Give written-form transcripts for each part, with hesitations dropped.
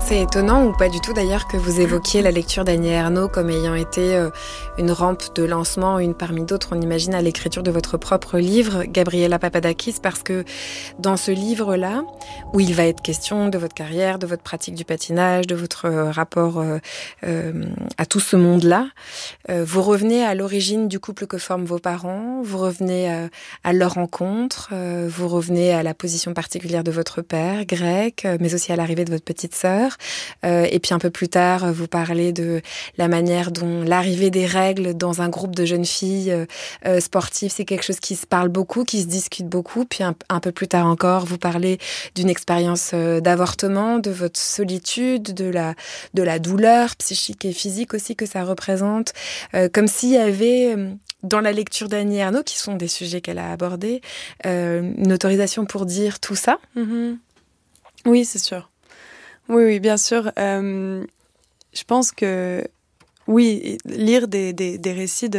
C'est étonnant ou pas du tout d'ailleurs que vous évoquiez la lecture d'Annie Ernaux comme ayant été une rampe de lancement, une parmi d'autres, on imagine, à l'écriture de votre propre livre, Gabriela Papadakis, parce que dans ce livre-là, où il va être question de votre carrière, de votre pratique du patinage, de votre rapport à tout ce monde-là, vous revenez à l'origine du couple que forment vos parents, vous revenez à leur rencontre, vous revenez à la position particulière de votre père, grec, mais aussi à l'arrivée de votre petite sœur. Et puis un peu plus tard, vous parlez de la manière dont l'arrivée des règles dans un groupe de jeunes filles sportives, c'est quelque chose qui se parle beaucoup, qui se discute beaucoup. Puis un peu plus tard encore, vous parlez d'une expérience d'avortement, de votre solitude, de la douleur psychique et physique aussi que ça représente. Comme s'il y avait, dans la lecture d'Annie Ernaux, qui sont des sujets qu'elle a abordés, une autorisation pour dire tout ça. Mm-hmm. Oui, c'est sûr. Oui, bien sûr. Je pense que, oui, lire des récits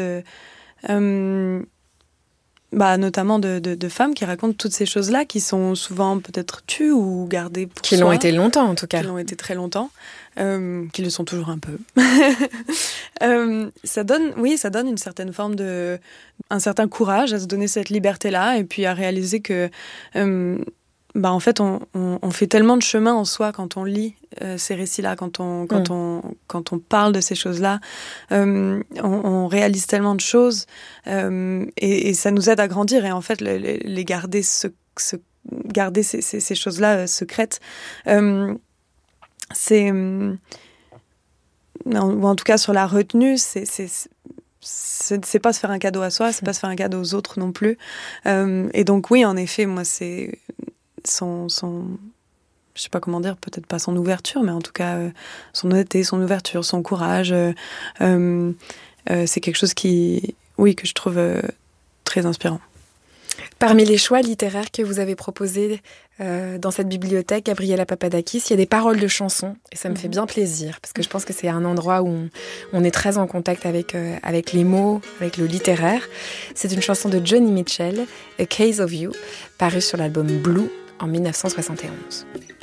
notamment de femmes qui racontent toutes ces choses-là, qui sont souvent peut-être tues ou gardées pour qui soi. L'ont été longtemps, en tout cas. Qui l'ont été très longtemps, qui le sont toujours un peu. Ça donne une certaine forme un certain courage à se donner cette liberté-là, et puis à réaliser que... en fait, on fait tellement de chemin en soi quand on lit ces récits-là, quand on parle de ces choses-là. On réalise tellement de choses et ça nous aide à grandir. Et en fait, les garder, garder ces choses-là secrètes, ou en tout cas sur la retenue, c'est pas se faire un cadeau à soi, c'est pas se faire un cadeau aux autres non plus. Et donc oui, en effet, moi c'est... je sais pas comment dire, peut-être pas son ouverture, mais en tout cas son honnêteté, son ouverture, son courage, c'est quelque chose que je trouve très inspirant. Parmi les choix littéraires que vous avez proposés dans cette bibliothèque, Gabriela Papadakis, il y a des paroles de chansons, et ça me fait bien plaisir, parce que je pense que c'est un endroit où on est très en contact avec les mots, avec le littéraire. C'est une chanson de Joni Mitchell, A Case of You, parue sur l'album Blue en 1971.